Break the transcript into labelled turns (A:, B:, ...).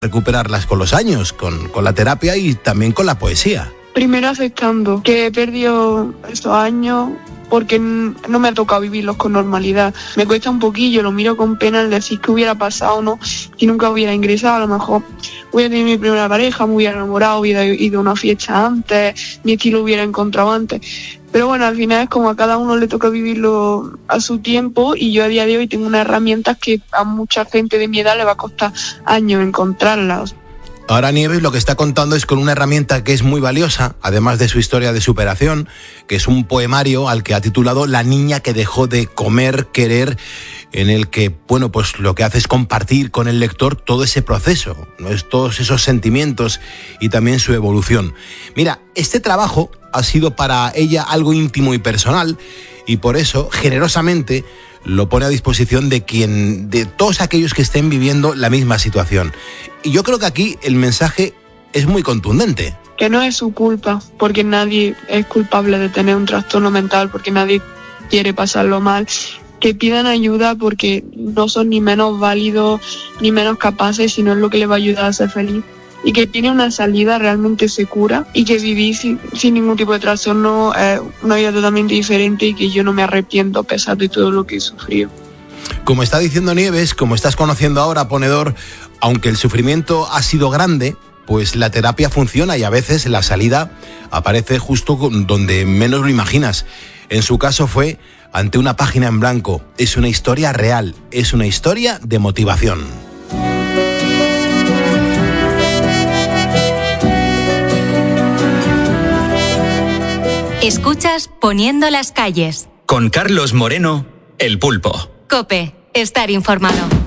A: recuperarlas con los años, con la terapia y también con la poesía.
B: Primero aceptando que he perdido estos años porque no me ha tocado vivirlos con normalidad. Me cuesta un poquillo, lo miro con pena el decir que hubiera pasado, ¿no? Si nunca hubiera ingresado, a lo mejor hubiera tenido mi primera pareja, me hubiera enamorado, hubiera ido a una fiesta antes, mi estilo hubiera encontrado antes. Pero bueno, al final es como a cada uno le toca vivirlo a su tiempo y yo a día de hoy tengo unas herramientas que a mucha gente de mi edad le va a costar años encontrarlas.
A: Ahora Nieves lo que está contando es con una herramienta que es muy valiosa, además de su historia de superación, que es un poemario al que ha titulado La niña que dejó de comer, querer, en el que, bueno, pues lo que hace es compartir con el lector todo ese proceso, ¿no? Todos esos sentimientos y también su evolución. Mira, este trabajo ha sido para ella algo íntimo y personal y por eso, generosamente, lo pone a disposición de todos aquellos que estén viviendo la misma situación. Y yo creo que aquí el mensaje es muy contundente.
B: Que no es su culpa, porque nadie es culpable de tener un trastorno mental, porque nadie quiere pasarlo mal. Que pidan ayuda porque no son ni menos válidos ni menos capaces, sino es lo que les va a ayudar a ser feliz. Y que tiene una salida realmente segura y que vivir sin ningún tipo de trastorno es una vida totalmente diferente y que yo no me arrepiento a pesar de todo lo que he sufrido.
A: Como está diciendo Nieves, como estás conociendo ahora, ponedor, aunque el sufrimiento ha sido grande, pues la terapia funciona y a veces la salida aparece justo donde menos lo imaginas. En su caso fue ante una página en blanco. Es una historia real, es una historia de motivación.
C: Escuchas Poniendo las calles.
D: Con Carlos Moreno, El Pulpo.
C: COPE, estar informado.